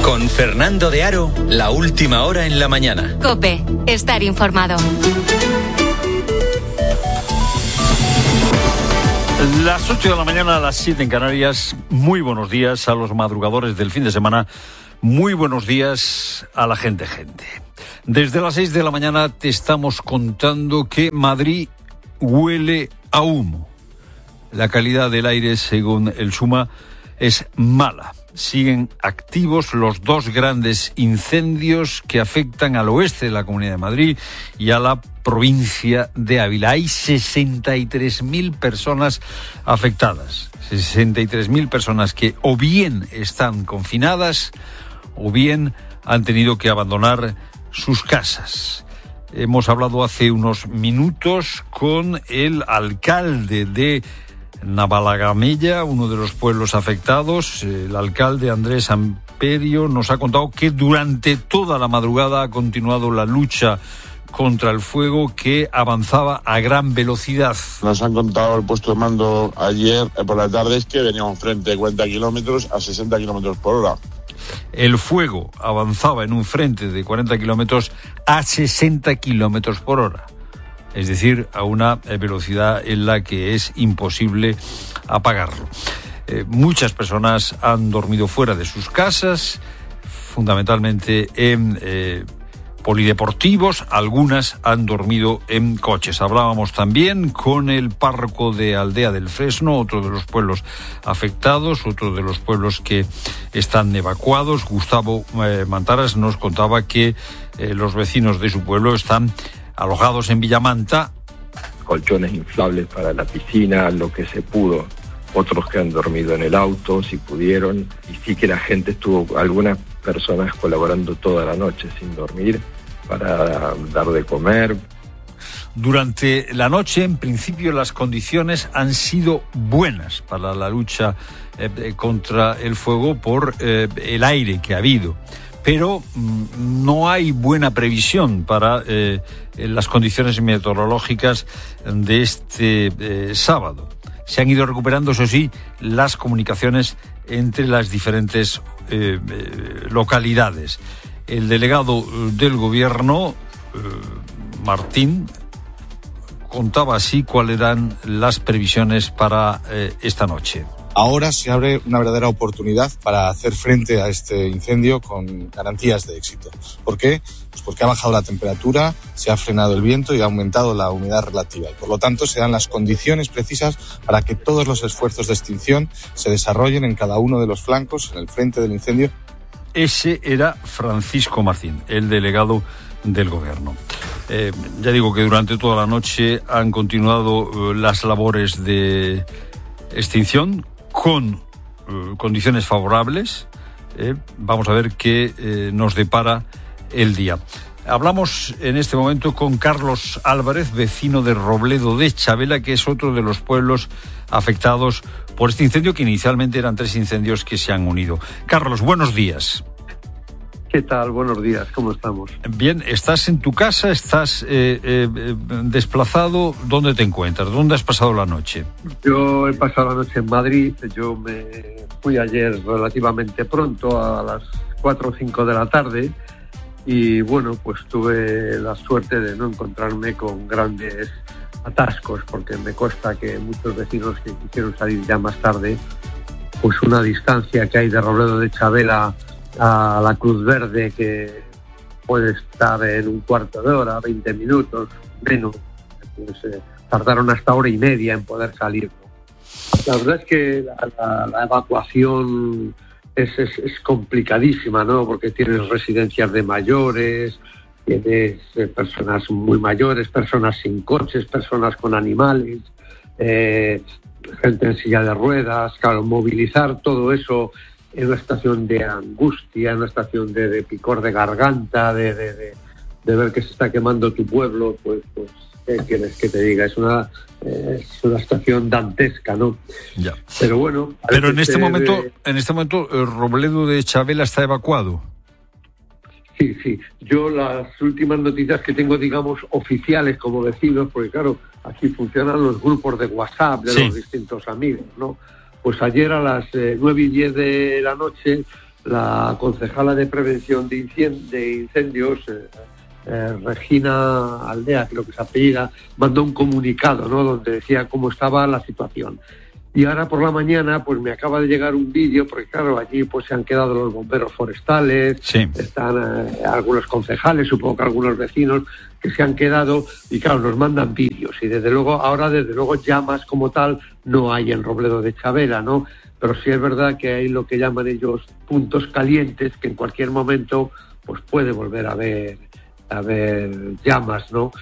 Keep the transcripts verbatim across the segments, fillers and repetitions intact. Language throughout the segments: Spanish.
Con Fernando de Aro, la última hora en la mañana. COPE, estar informado. Las ocho de la mañana, a las siete en Canarias. Muy buenos días a los madrugadores del fin de semana. Muy buenos días a la gente gente. Desde las seis de la mañana te estamos contando que Madrid huele a humo. La calidad del aire, según el SUMA, es mala. Siguen activos los dos grandes incendios que afectan al oeste de la Comunidad de Madrid y a la provincia de Ávila. Hay sesenta y tres mil personas afectadas. sesenta y tres mil personas que o bien están confinadas o bien han tenido que abandonar sus casas. Hemos hablado hace unos minutos con el alcalde de Navalagamella, uno de los pueblos afectados. El alcalde Andrés Amperio nos ha contado que durante toda la madrugada ha continuado la lucha contra el fuego, que avanzaba a gran velocidad. Nos han contado el puesto de mando ayer por la tarde es que veníamos frente de cuarenta kilómetros a sesenta kilómetros por hora. El fuego avanzaba en un frente de cuarenta kilómetros a sesenta kilómetros por hora. Es decir, a una velocidad en la que es imposible apagarlo. Eh, muchas personas han dormido fuera de sus casas, fundamentalmente en eh, polideportivos, algunas han dormido en coches. Hablábamos también con el párroco de Aldea del Fresno, otro de los pueblos afectados, otro de los pueblos que están evacuados. Gustavo eh, Mantaras nos contaba que eh, los vecinos de su pueblo están alojados en Villamanta. Colchones inflables para la piscina, lo que se pudo. Otros que han dormido en el auto, si pudieron. Y sí que la gente estuvo, algunas personas colaborando toda la noche sin dormir para dar de comer. Durante la noche, en principio, las condiciones han sido buenas para la lucha eh, contra el fuego por eh, el aire que ha habido. Pero mm, no hay buena previsión para eh, las condiciones meteorológicas de este eh, sábado. Se han ido recuperando, eso sí, las comunicaciones entre las diferentes eh, eh, localidades. El delegado del gobierno, eh, Martín, contaba así cuáles eran las previsiones para eh, esta noche. Ahora se abre una verdadera oportunidad para hacer frente a este incendio con garantías de éxito. ¿Por qué? Pues porque ha bajado la temperatura, se ha frenado el viento y ha aumentado la humedad relativa. Y por lo tanto, se dan las condiciones precisas para que todos los esfuerzos de extinción se desarrollen en cada uno de los flancos, en el frente del incendio. Ese era Francisco Martín, el delegado del gobierno. Eh, ya digo que durante toda la noche han continuado eh, las labores de extinción con eh, condiciones favorables. Eh, vamos a ver qué eh, nos depara el día. Hablamos en este momento con Carlos Álvarez, vecino de Robledo de Chavela, que es otro de los pueblos afectados por este incendio, que inicialmente eran tres incendios que se han unido. Carlos, buenos días. ¿Qué tal? Buenos días, ¿cómo estamos? Bien, ¿estás en tu casa? ¿Estás eh, eh, desplazado? ¿Dónde te encuentras? ¿Dónde has pasado la noche? Yo he pasado la noche en Madrid. Yo me fui ayer relativamente pronto, a las cuatro o cinco de la tarde, y bueno, pues tuve la suerte de no encontrarme con grandes atascos, porque me consta que muchos vecinos que quisieron salir ya más tarde, pues una distancia que hay de Robledo de Chavela a la Cruz Verde, que puede estar en un cuarto de hora, veinte minutos, menos, pues eh, tardaron hasta hora y media en poder salir, ¿no? La verdad es que la, la, la evacuación es, es, es complicadísima, ¿no? Porque tienes residencias de mayores, tienes eh, personas muy mayores, personas sin coches, personas con animales, eh, gente en silla de ruedas. Claro, movilizar todo eso en una estación de angustia, en una estación de, de picor de garganta, de, de, de, de ver que se está quemando tu pueblo, pues, pues ¿qué quieres que te diga? Es una, eh, es una estación dantesca, ¿no? Ya. Pero bueno... Pero en este momento, de... en este momento, Robledo de Chavela está evacuado. Sí, sí. Yo las últimas noticias que tengo, digamos, oficiales como vecinos, porque claro, aquí funcionan los grupos de WhatsApp de sí. los distintos amigos, ¿no? Pues ayer a las eh, nueve y diez de la noche la concejala de prevención de, incien- de incendios, eh, eh, Regina Aldea, creo que se apellida, mandó un comunicado, ¿no?, donde decía cómo estaba la situación. Y ahora por la mañana pues me acaba de llegar un vídeo, porque claro, allí pues se han quedado los bomberos forestales, sí. están eh, algunos concejales, supongo que algunos vecinos que se han quedado, y claro, nos mandan vídeos, y desde luego, ahora desde luego llamas como tal no hay en Robledo de Chavela, ¿no? Pero sí es verdad que hay lo que llaman ellos puntos calientes, que en cualquier momento pues puede volver a haber, a haber llamas, ¿no?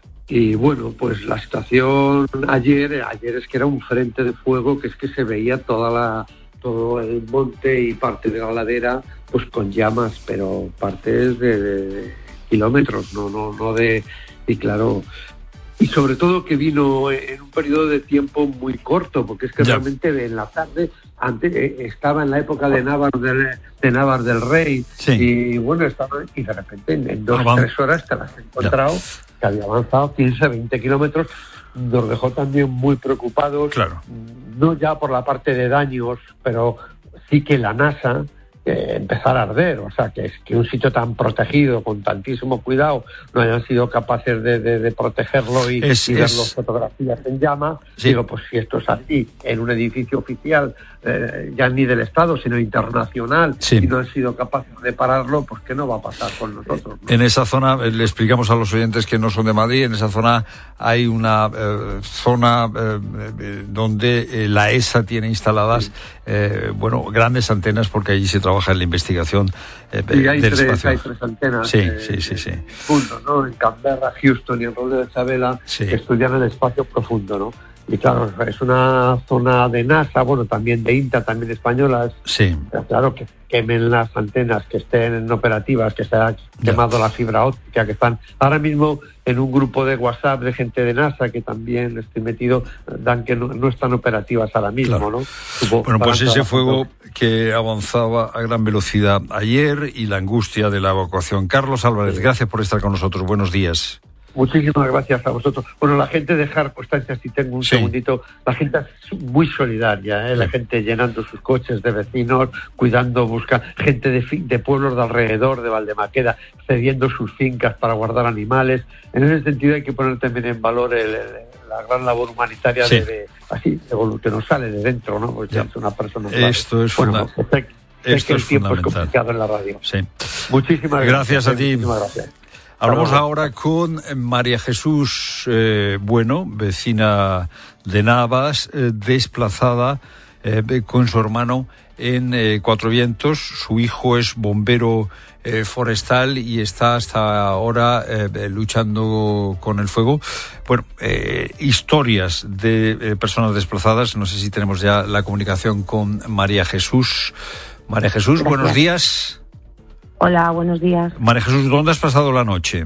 Y bueno, pues la situación ayer, ayer es que era un frente de fuego, que es que se veía toda la, todo el monte y parte de la ladera pues con llamas, pero partes de, de, de kilómetros, no, no, no de, y claro, y sobre todo que vino en un periodo de tiempo muy corto, porque es que ya. realmente en la tarde, antes eh, estaba en la época de Navas del, de Navas del Rey, sí. y bueno, estaba, y de repente en, en dos o tres horas te las has encontrado, ya. que había avanzado quince, veinte kilómetros, nos dejó también muy preocupados, claro. no ya por la parte de daños, pero sí que la NASA eh, empezar a arder, o sea, que es que un sitio tan protegido, con tantísimo cuidado, no hayan sido capaces de, de, de protegerlo y, es, y ver es... las fotografías en llamas. Sí. Digo, pues si esto es así, en un edificio oficial, eh, ya ni del Estado, sino internacional, sí. y no han sido capaces de pararlo, pues ¿qué no va a pasar con nosotros, ¿no? En esa zona, eh, le explicamos a los oyentes que no son de Madrid, en esa zona hay una eh, zona eh, donde eh, la E S A tiene instaladas, sí. eh, bueno, grandes antenas, porque allí se trabaja en la investigación eh, y hay del tres, espacio. hay tres antenas. Sí, eh, sí, sí, sí. Profundo, ¿no? En Canberra, Houston y en Robledo de Chavela, sí. que estudian el espacio profundo, ¿no? Y claro, es una zona de NASA, bueno, también de INTA, también españolas. Sí. Pero claro, que quemen las antenas, que estén operativas, que se haya quemado ya. la fibra óptica, que están ahora mismo en un grupo de WhatsApp de gente de NASA, que también estoy metido, dan que no, no están operativas ahora mismo, claro. ¿no? Supongo, bueno, pues ese fuego que avanzaba a gran velocidad ayer y la angustia de la evacuación. Carlos Álvarez, sí. gracias por estar con nosotros. Buenos días. Muchísimas gracias a vosotros. Bueno, la gente de Jar Constancia, si tengo un sí. segundito, la gente es muy solidaria, ¿eh? La sí. gente llenando sus coches de vecinos, cuidando, buscando, gente de, de pueblos de alrededor, de Valdemaqueda, cediendo sus fincas para guardar animales. En ese sentido hay que poner también en valor el, el, la gran labor humanitaria sí. de, de, así, de, que nos sale de dentro, ¿no? Pues ya es una persona clave. Esto es bueno, funda- pues, sé, Esto sé que es el tiempo fundamental. es complicado en la radio. Sí. Muchísimas Gracias gracias. a ti. Muchísimas gracias. Hablamos ahora con María Jesús eh, Bueno, vecina de Navas, eh, desplazada eh, con su hermano en eh, Cuatro Vientos. Su hijo es bombero eh, forestal y está hasta ahora eh, luchando con el fuego. Bueno, eh, historias de eh, personas desplazadas. No sé si tenemos ya la comunicación con María Jesús. María Jesús, Gracias. Buenos días. Hola, buenos días. María Jesús, ¿dónde has pasado la noche?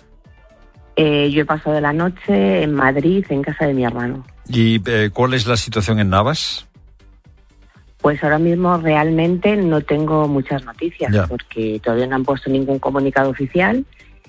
Eh, yo he pasado la noche en Madrid, en casa de mi hermano. ¿Y eh, cuál es la situación en Navas? Pues ahora mismo realmente no tengo muchas noticias, ya. porque todavía no han puesto ningún comunicado oficial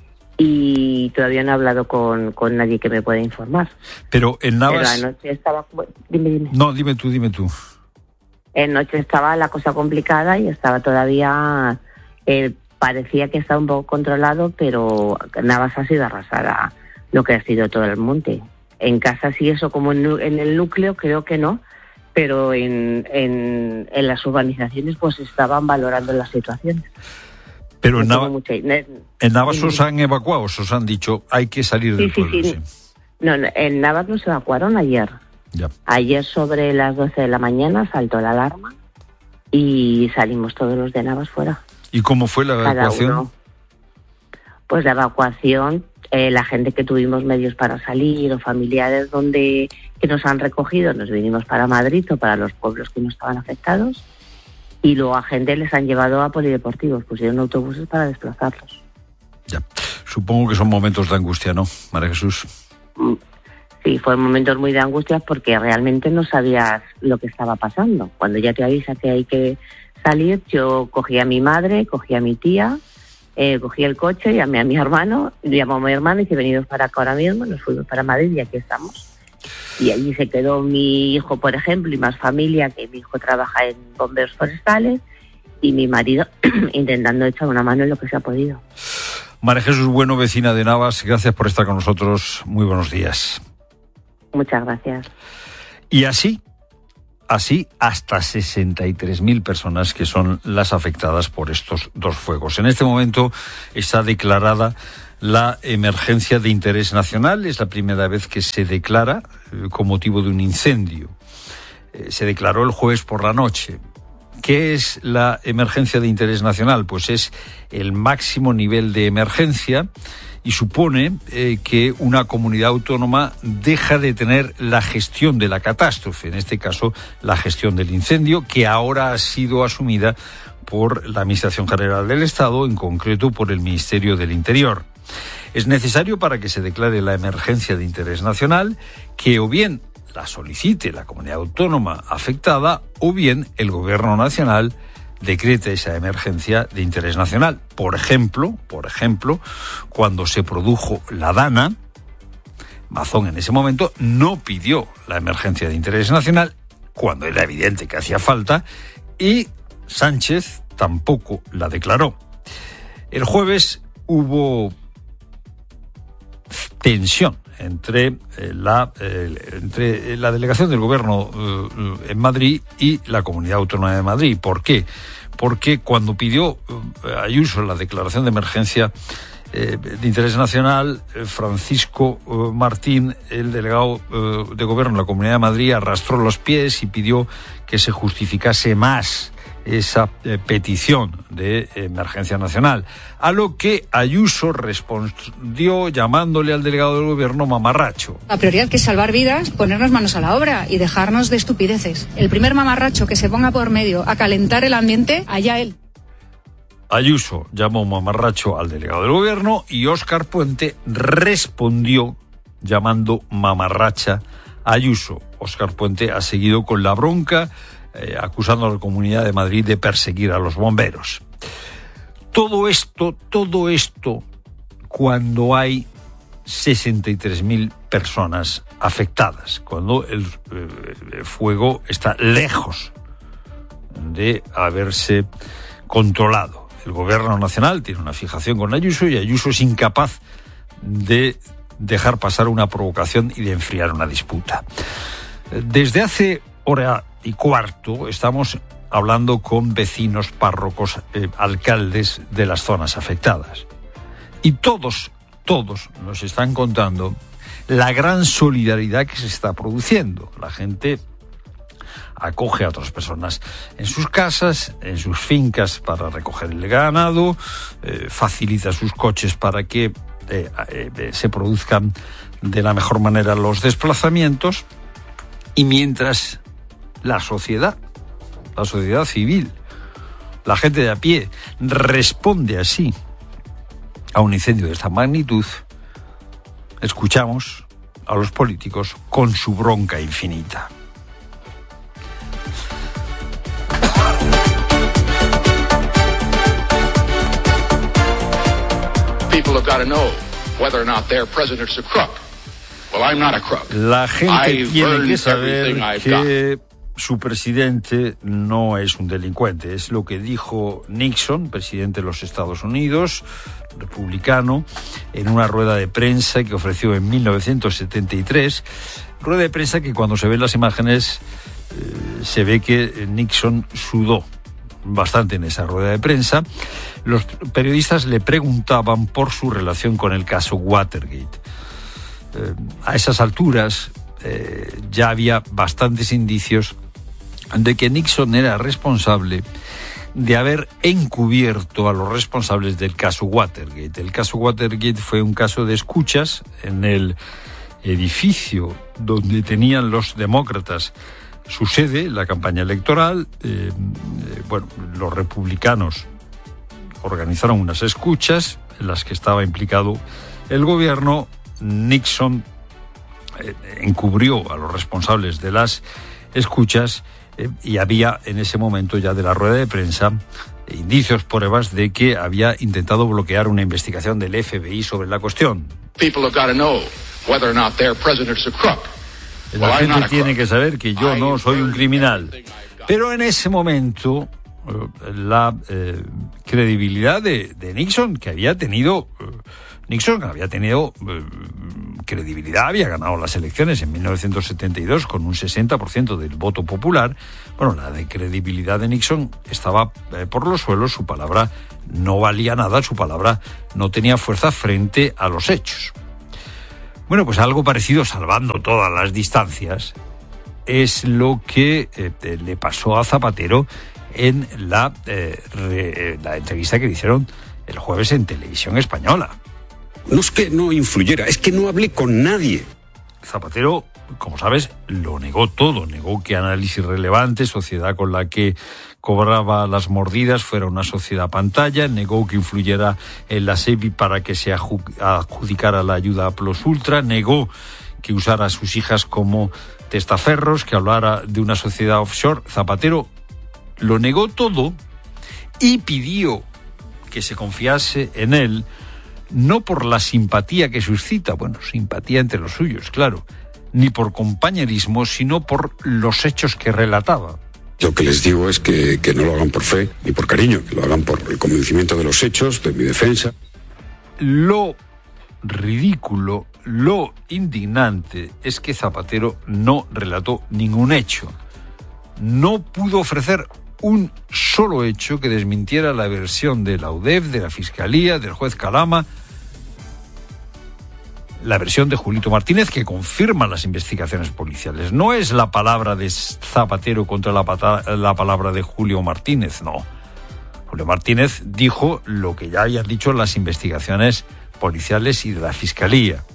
y todavía no he hablado con, con nadie que me pueda informar. Pero en Navas... Pero anoche estaba... Dime, dime. No, dime tú, dime tú. En noche estaba la cosa complicada y estaba todavía... Eh, parecía que estaba un poco controlado, pero Navas ha sido arrasada, lo que ha sido todo el monte. En casa sí, eso como en, en el núcleo creo que no, pero en, en, en las urbanizaciones pues estaban valorando las situaciones. Pero en, no Nava, mucha... en Navas os han evacuado, os han dicho hay que salir del sí, pueblo. Sí, sí. sí. No, no, en Navas nos evacuaron ayer. Ya. Ayer sobre las doce de la mañana saltó la alarma y salimos todos los de Navas fuera. ¿Y cómo fue la evacuación? Pues la evacuación, eh, la gente que tuvimos medios para salir o familiares donde que nos han recogido, nos vinimos para Madrid o para los pueblos que no estaban afectados y luego a gente les han llevado a polideportivos, pusieron autobuses para desplazarlos. Ya, supongo que son momentos de angustia, ¿no, María Jesús? Sí, fueron momentos muy de angustia porque realmente no sabías lo que estaba pasando. Cuando ya te avisa que hay que salir, yo cogí a mi madre, cogí a mi tía, eh, cogí el coche, llamé a mi hermano, llamó a mi hermano y dice, venidos para acá ahora mismo, nos fuimos para Madrid y aquí estamos. Y allí se quedó mi hijo, por ejemplo, y más familia, que mi hijo trabaja en bomberos forestales, y mi marido intentando echar una mano en lo que se ha podido. María Jesús Bueno, vecina de Navas, gracias por estar con nosotros. Muy buenos días. Muchas gracias. Y así, así hasta sesenta y tres mil personas que son las afectadas por estos dos fuegos. En este momento está declarada la emergencia de interés nacional. Es la primera vez que se declara eh, con motivo de un incendio. Eh, se declaró el jueves por la noche. ¿Qué es la emergencia de interés nacional? Pues es el máximo nivel de emergencia y supone eh, que una comunidad autónoma deja de tener la gestión de la catástrofe, en este caso la gestión del incendio, que ahora ha sido asumida por la Administración General del Estado, en concreto por el Ministerio del Interior. Es necesario, para que se declare la emergencia de interés nacional, que o bien la solicite la comunidad autónoma afectada o bien el Gobierno Nacional decrete esa emergencia de interés nacional. Por ejemplo, por ejemplo, cuando se produjo la Dana, Mazón en ese momento no pidió la emergencia de interés nacional cuando era evidente que hacía falta y Sánchez tampoco la declaró. El jueves hubo tensión entre eh, la eh, entre la delegación del Gobierno eh, en Madrid y la Comunidad Autónoma de Madrid. ¿Por qué? Porque cuando pidió eh, Ayuso la declaración de emergencia eh, de interés nacional, eh, Francisco eh, Martín, el delegado eh, de Gobierno de la Comunidad de Madrid, arrastró los pies y pidió que se justificase más esa eh, petición de emergencia nacional, a lo que Ayuso respondió llamándole al delegado del Gobierno mamarracho. La prioridad, que es salvar vidas, ponernos manos a la obra y dejarnos de estupideces. El primer mamarracho que se ponga por medio a calentar el ambiente, allá él. Ayuso llamó mamarracho al delegado del Gobierno y Óscar Puente respondió llamando mamarracha a Ayuso. Óscar Puente ha seguido con la bronca, Eh, acusando a la Comunidad de Madrid de perseguir a los bomberos. Todo esto, todo esto, cuando hay sesenta y tres mil personas afectadas, cuando el, eh, el fuego está lejos de haberse controlado. El Gobierno Nacional tiene una fijación con Ayuso y Ayuso es incapaz de dejar pasar una provocación y de enfriar una disputa. Desde hace hora y cuarto estamos hablando con vecinos, párrocos, eh, alcaldes de las zonas afectadas. Y todos, todos nos están contando la gran solidaridad que se está produciendo. La gente acoge a otras personas en sus casas, en sus fincas para recoger el ganado, eh, facilita sus coches para que eh, eh, se produzcan de la mejor manera los desplazamientos, y mientras la sociedad, la sociedad civil, la gente de a pie, responde así a un incendio de esta magnitud, escuchamos a los políticos con su bronca infinita. People have got to know whether or not their president's a crook. Well, I'm not a crook. La gente tiene que saber que su presidente no es un delincuente. Es lo que dijo Nixon, presidente de los Estados Unidos, republicano, en una rueda de prensa que ofreció en mil novecientos setenta y tres. Rueda de prensa que, cuando se ven las imágenes, eh, se ve que Nixon sudó bastante en esa rueda de prensa. Los periodistas le preguntaban por su relación con el caso Watergate. Eh, a esas alturas eh, ya había bastantes indicios de que Nixon era responsable de haber encubierto a los responsables del caso Watergate. El caso Watergate fue un caso de escuchas en el edificio donde tenían los demócratas su sede, la campaña electoral. Eh, eh, bueno, los republicanos organizaron unas escuchas en las que estaba implicado el gobierno. Nixon eh, encubrió a los responsables de las escuchas eh, y había en ese momento ya de la rueda de prensa eh, indicios, pruebas de que había intentado bloquear una investigación del F B I sobre la cuestión. People have got to know whether or not their president's a crook. La gente tiene que saber que yo no soy un criminal. Pero en ese momento eh, la eh, credibilidad de, de Nixon, que había tenido... Eh, Nixon había tenido eh, credibilidad, había ganado las elecciones en mil novecientos setenta y dos con un sesenta por ciento del voto popular. Bueno, la de credibilidad de Nixon estaba eh, por los suelos, su palabra no valía nada, su palabra no tenía fuerza frente a los hechos. Bueno, pues algo parecido, salvando todas las distancias, es lo que eh, le pasó a Zapatero en la, eh, re, la entrevista que le hicieron el jueves en Televisión Española. No es que no influyera, es que no hablé con nadie. Zapatero, como sabes, lo negó todo. Negó que Análisis Relevante, sociedad con la que cobraba las mordidas, fuera una sociedad pantalla. Negó que influyera en la SEPI para que se adjudicara la ayuda a Plus Ultra. Negó que usara a sus hijas como testaferros, que hablara de una sociedad offshore. Zapatero lo negó todo y pidió que se confiase en él, no por la simpatía que suscita, bueno, simpatía entre los suyos, claro, ni por compañerismo, sino por los hechos que relataba. Lo que les digo es que, que no lo hagan por fe ni por cariño, que lo hagan por el convencimiento de los hechos, de mi defensa. Lo ridículo, lo indignante es que Zapatero no relató ningún hecho. No pudo ofrecer un solo hecho que desmintiera la versión de la U D E F, de la Fiscalía, del juez Calama, la versión de Julito Martínez, que confirma las investigaciones policiales. No es la palabra de Zapatero contra la, pata, la palabra de Julio Martínez, no. Julio Martínez dijo lo que ya habían dicho las investigaciones policiales y de la Fiscalía.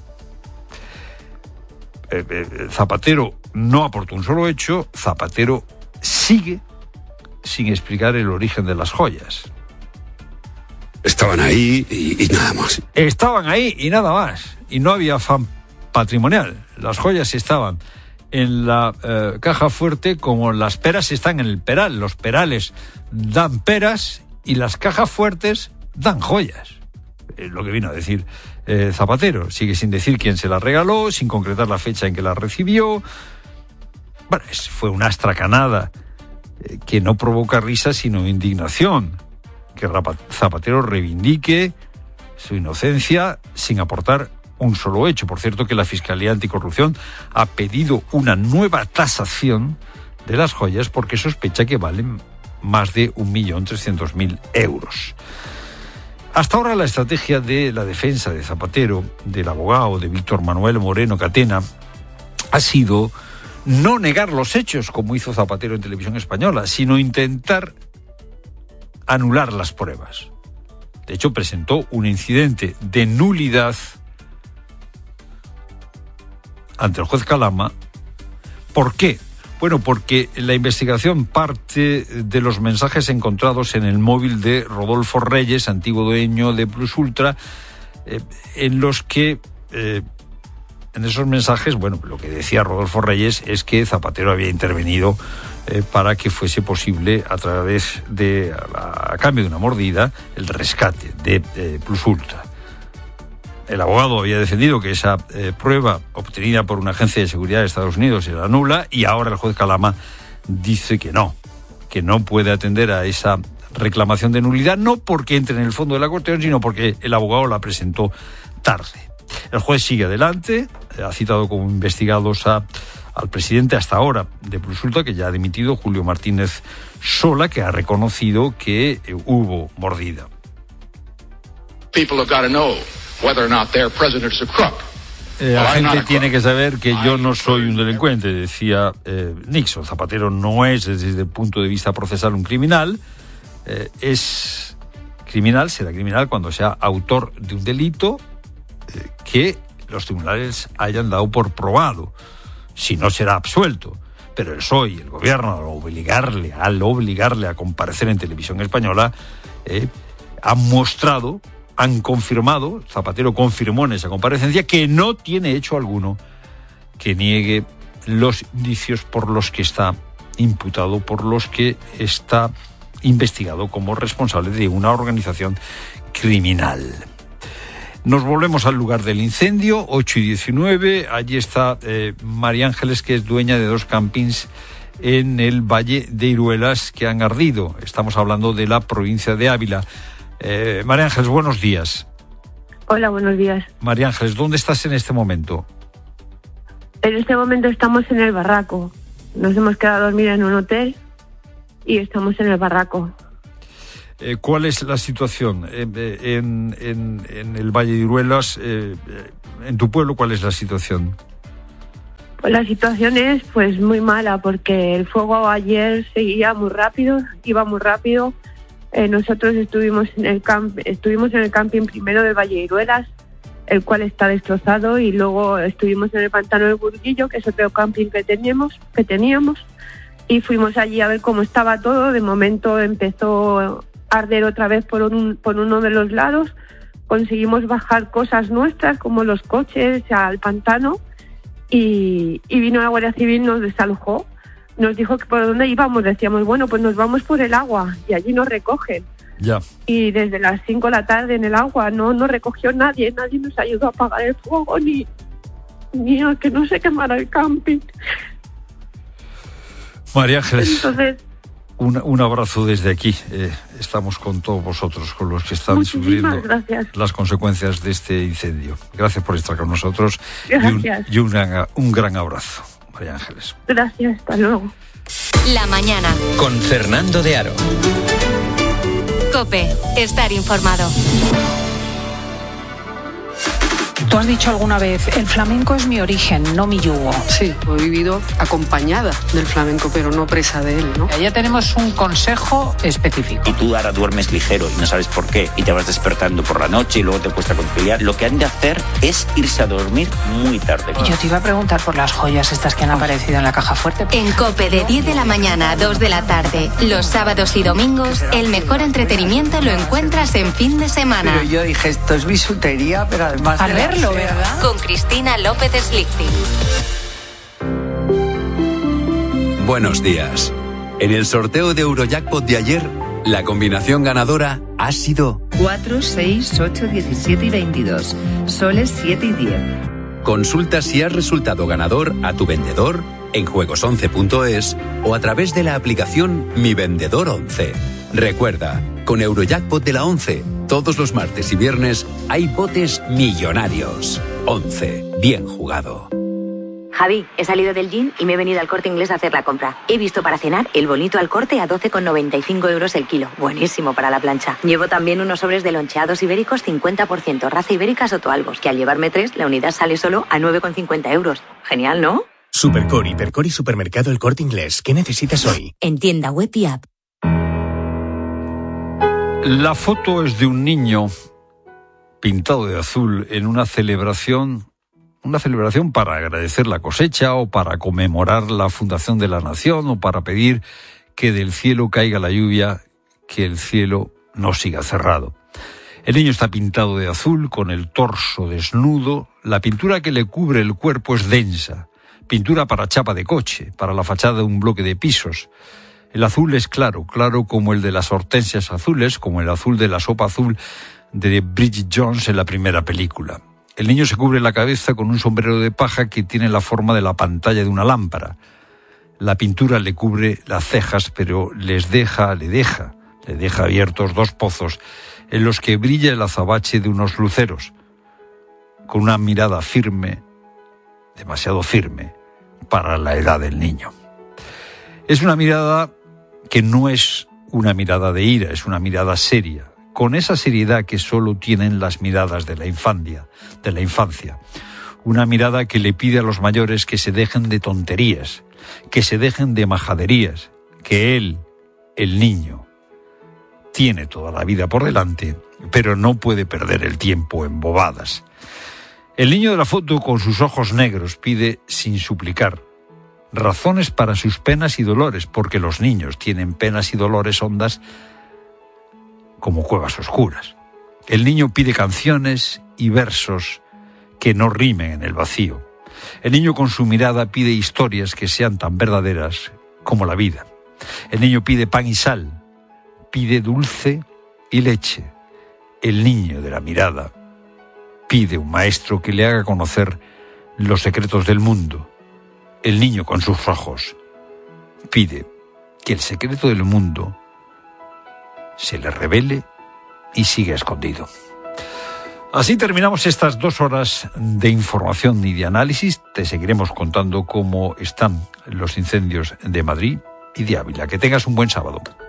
Eh, eh, Zapatero no aportó un solo hecho, Zapatero sigue sin explicar el origen de las joyas. Estaban ahí y, y nada más. Estaban ahí y nada más. Y no había afán patrimonial. Las joyas estaban en la eh, caja fuerte como las peras están en el peral. Los perales dan peras y las cajas fuertes dan joyas. Es lo que vino a decir eh, Zapatero. Sigue sin decir quién se las regaló, sin concretar la fecha en que las recibió. Bueno, es, fue una astracanada eh, que no provoca risa sino indignación. Que Zapatero reivindique su inocencia sin aportar un solo hecho. Por cierto, que la Fiscalía Anticorrupción ha pedido una nueva tasación de las joyas porque sospecha que valen más de un millón trescientos mil euros. Hasta ahora la estrategia de la defensa de Zapatero, del abogado de Víctor Manuel Moreno Catena, ha sido no negar los hechos, como hizo Zapatero en Televisión Española, sino intentar anular las pruebas. De hecho, presentó un incidente de nulidad ante el juez Calama. ¿Por qué? Bueno, porque la investigación parte de los mensajes encontrados en el móvil de Rodolfo Reyes, antiguo dueño de Plus Ultra, eh, en los que, eh, en esos mensajes, bueno, lo que decía Rodolfo Reyes es que Zapatero había intervenido eh, para que fuese posible, a través de, a, a cambio de una mordida, el rescate de eh, Plus Ultra. El abogado había defendido que esa eh, prueba obtenida por una agencia de seguridad de Estados Unidos era nula, y ahora el juez Calama dice que no, que no puede atender a esa reclamación de nulidad, no porque entre en el fondo de la cuestión, sino porque el abogado la presentó tarde. El juez sigue adelante, ha citado como investigados a, al presidente hasta ahora de Plus Ultra, que ya ha dimitido, Julio Martínez Sola, que ha reconocido que eh, hubo mordida. People have got to know whether or not their president is a crook. Eh, la gente tiene que saber que yo no soy un delincuente, decía eh, Nixon. Zapatero no es, desde el punto de vista procesal, un criminal. Eh, es criminal, será criminal cuando sea autor de un delito eh, que los tribunales hayan dado por probado. Si no, será absuelto. Pero el P S O E y el gobierno, al obligarle, al obligarle a comparecer en Televisión Española, eh, han mostrado, han confirmado, Zapatero confirmó en esa comparecencia, que no tiene hecho alguno que niegue los indicios por los que está imputado, por los que está investigado como responsable de una organización criminal. Nos volvemos al lugar del incendio, ocho y diecinueve. Allí está eh, María Ángeles, que es dueña de dos campings en el Valle de Iruelas que han ardido. Estamos hablando de la provincia de Ávila. Eh, María Ángeles, buenos días. Hola, buenos días. María Ángeles, ¿dónde estás en este momento? En este momento estamos en el barraco. Nos hemos quedado a dormir en un hotel y estamos en el barraco. Eh, ¿Cuál es la situación en, en, en, en el Valle de Iruelas? Eh, en tu pueblo, ¿cuál es la situación? Pues la situación es pues muy mala porque el fuego ayer seguía muy rápido, iba muy rápido. Eh, nosotros estuvimos en el camp, estuvimos en el camping primero del Valle de Iruelas, el cual está destrozado, y luego estuvimos en el pantano del Burguillo, que es otro camping que teníamos, que teníamos, y fuimos allí a ver cómo estaba todo. De momento empezó arder otra vez por, un, por uno de los lados. Conseguimos bajar cosas nuestras como los coches al pantano y, y vino la Guardia Civil, nos desalojó, nos dijo que por dónde íbamos. Decíamos, bueno, pues nos vamos por el agua y allí nos recogen. Ya. Y desde las cinco de la tarde en el agua no nos recogió nadie, nadie nos ayudó a apagar el fuego ni, ni a que no se quemara el camping. María Ángeles. Entonces, Un, un abrazo desde aquí. Eh, estamos con todos vosotros, con los que están sufriendo gracias. las consecuencias de este incendio. Gracias por estar con nosotros. Gracias. Y, un, y un, gran, un gran abrazo, María Ángeles. Gracias, hasta luego. La mañana. Con Fernando de Aro. COPE. Estar informado. Tú has dicho alguna vez, el flamenco es mi origen, no mi yugo. Sí, he vivido acompañada del flamenco, pero no presa de él, ¿no? Ya tenemos un consejo específico. Y tú ahora duermes ligero y no sabes por qué, y te vas despertando por la noche y luego te cuesta conciliar. Lo que han de hacer es irse a dormir muy tarde. Y yo te iba a preguntar por las joyas estas que han aparecido en la caja fuerte. En COPE, de diez de la mañana a dos de la tarde, los sábados y domingos, el mejor entretenimiento lo encuentras en fin de semana. Pero yo dije, esto es bisutería, pero además... Al verlo, ¿verdad? Con Cristina López Slichting. Buenos días. En el sorteo de Eurojackpot de ayer, la combinación ganadora ha sido cuatro, seis, ocho, diecisiete y veintidós. Soles siete y diez. Consulta si has resultado ganador a tu vendedor en juegos once punto es o a través de la aplicación Mi Vendedor once. Recuerda, con Eurojackpot de la once, todos los martes y viernes hay botes millonarios. once. Bien jugado. Javi, he salido del gym y me he venido al Corte Inglés a hacer la compra. He visto para cenar el bonito al corte a doce con noventa y cinco euros el kilo. Buenísimo para la plancha. Llevo también unos sobres de loncheados ibéricos cincuenta por ciento, raza ibérica Sotoalbos, que al llevarme tres, la unidad sale solo a nueve con cincuenta euros. Genial, ¿no? Supercor, Hipercor y Supermercado El Corte Inglés. ¿Qué necesitas hoy? En tienda web y app. La foto es de un niño pintado de azul en una celebración, una celebración para agradecer la cosecha o para conmemorar la fundación de la nación o para pedir que del cielo caiga la lluvia, que el cielo no siga cerrado. El niño está pintado de azul con el torso desnudo. La pintura que le cubre el cuerpo es densa, pintura para chapa de coche, para la fachada de un bloque de pisos. El azul es claro, claro como el de las hortensias azules, como el azul de la sopa azul de Bridget Jones en la primera película. El niño se cubre la cabeza con un sombrero de paja que tiene la forma de la pantalla de una lámpara. La pintura le cubre las cejas, pero les deja, le deja, le deja abiertos dos pozos en los que brilla el azabache de unos luceros, con una mirada firme, demasiado firme para la edad del niño. Es una mirada que no es una mirada de ira, es una mirada seria, con esa seriedad que solo tienen las miradas de la infancia, de la infancia. Una mirada que le pide a los mayores que se dejen de tonterías, que se dejen de majaderías, que él, el niño, tiene toda la vida por delante, pero no puede perder el tiempo en bobadas. El niño de la foto, con sus ojos negros, pide sin suplicar razones para sus penas y dolores, porque los niños tienen penas y dolores hondas como cuevas oscuras. El niño pide canciones y versos que no rimen en el vacío. El niño con su mirada pide historias que sean tan verdaderas como la vida. El niño pide pan y sal, pide dulce y leche. El niño de la mirada pide un maestro que le haga conocer los secretos del mundo. El niño con sus ojos pide que el secreto del mundo se le revele y siga escondido. Así terminamos estas dos horas de información y de análisis. Te seguiremos contando cómo están los incendios de Madrid y de Ávila. Que tengas un buen sábado.